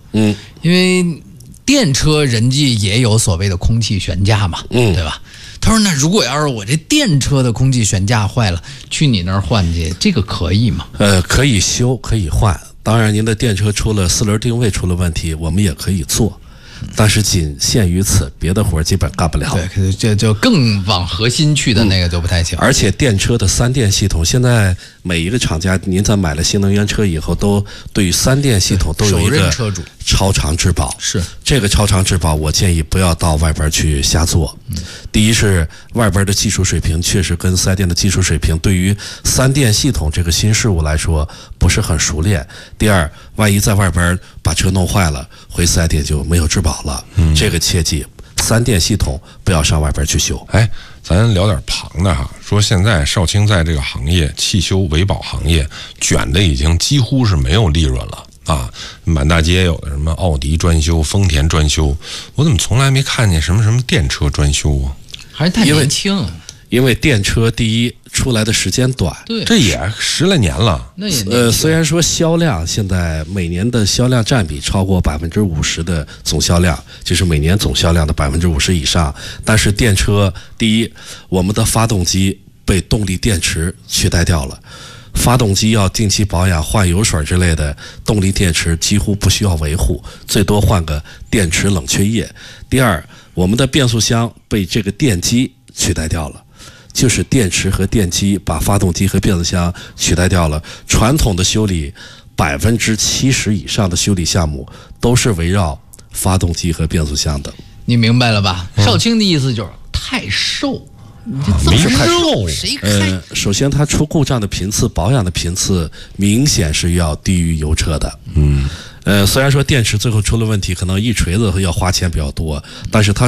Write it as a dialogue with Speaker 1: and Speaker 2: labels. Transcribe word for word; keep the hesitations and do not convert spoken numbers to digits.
Speaker 1: 嗯，
Speaker 2: 因为电车人家也有所谓的空气悬架嘛，嗯，对吧？他说那如果要是我这电车的空气悬架坏了，去你那儿换去，这个可以吗？
Speaker 1: 呃，可以修，可以换。当然，您的电车出了四轮定位出了问题，我们也可以做。但是仅限于此，别的活基本干不了。
Speaker 2: 对，这就更往核心去的那个就不太行。
Speaker 1: 嗯、而且电车的三电系统，现在每一个厂家，您在买了新能源车以后，都对于三电系统都有一个超长质保。
Speaker 2: 是
Speaker 1: 这个超长质保，我建议不要到外边去瞎做。嗯、第一是外边的技术水平确实跟四 S 店的技术水平，对于三电系统这个新事物来说不是很熟练。第二，万一在外边把车弄坏了，回四 S 店就没有质保了。嗯，这个切记，三电系统不要上外边去修。
Speaker 3: 哎，咱聊点旁的哈，说现在少卿在这个行业汽修维保行业卷的已经几乎是没有利润了啊！满大街有的什么奥迪专修、丰田专修，我怎么从来没看见什么什么电车专修啊？
Speaker 2: 还是太年轻。
Speaker 1: 因为电车第一出来的时间短，
Speaker 2: 对，
Speaker 3: 这也十来年了。
Speaker 2: 那也
Speaker 1: 呃，虽然说销量现在每年的销量占比超过百分之五十的总销量，就是每年总销量的百分之五十以上，但是电车第一，我们的发动机被动力电池取代掉了。发动机要定期保养、换油水之类的，动力电池几乎不需要维护，最多换个电池冷却液。第二，我们的变速箱被这个电机取代掉了。就是电池和电机把发动机和变速箱取代掉了。传统的修理，百分之七十以上的修理项目都是围绕发动机和变速箱的。
Speaker 2: 你明白了吧？嗯、少卿的意思就是太瘦，你这这么瘦，谁开？
Speaker 1: 呃，首先它出故障的频次、保养的频次明显是要低于油车的。嗯。呃，虽然说电池最后出了问题，可能一锤子要花钱比较多，但是它